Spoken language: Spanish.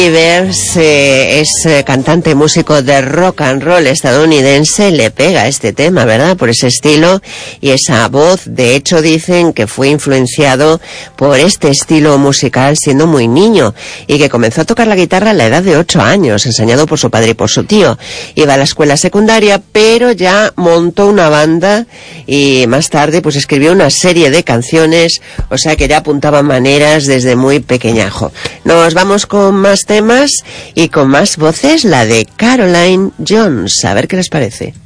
Rivers es cantante y músico de rock and roll estadounidense, le pega este tema, ¿verdad? Por ese estilo y esa voz. De hecho, dicen que fue influenciado por este estilo musical siendo muy niño y que comenzó a tocar la guitarra a la edad de 8 años, enseñado por su padre y por su tío. Iba a la escuela secundaria, pero ya montó una banda y más tarde pues escribió una serie de canciones, o sea que ya apuntaba maneras desde muy pequeñajo. Nos vamos con más temas y con más voces, la de Caroline Jones. A ver qué les parece.